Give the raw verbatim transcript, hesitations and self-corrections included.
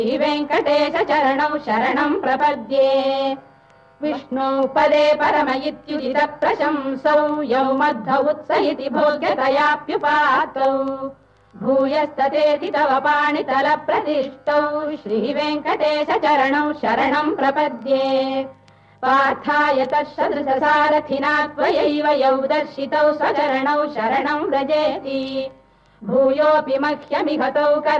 श्रीवेङ्कटेश चरणौ शरणं प्रपद्ये विष्णु पदे परम इत्युदित प्रशंसौ यौ मद्धौ उत्स इति भोग्यतयाप्युपातौ भूयस्ततेति तव पाणितल प्रतिष्ठौ श्रीवेङ्कटेश चरणौ शरणं प्रपद्ये पार्थाय तत्सदृशसारथिना त्वयैव यौ दर्शितौ स्वचरणौ शरणं व्रजेति भूयोऽपि मह्यमिहतौ